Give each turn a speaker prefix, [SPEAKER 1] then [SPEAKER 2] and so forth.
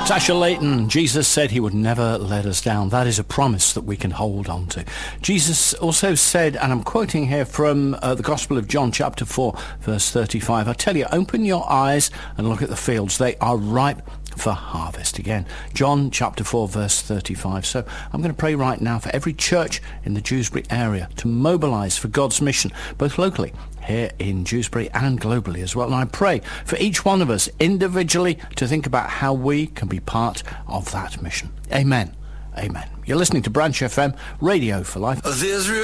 [SPEAKER 1] Natasha Layton, Jesus said he would never let us down. That is a promise that we can hold on to. Jesus also said, and I'm quoting here from the Gospel of John chapter 4 verse 35, I tell you, open your eyes and look at the fields. They are ripe for harvest. Again, John chapter 4 verse 35. So I'm going to pray right now for every church in the Dewsbury area to mobilize for God's mission, both locally here in Dewsbury and globally as well. And I pray for each one of us individually to think about how we can be part of that mission. Amen. Amen. You're listening to Branch FM, Radio for Life.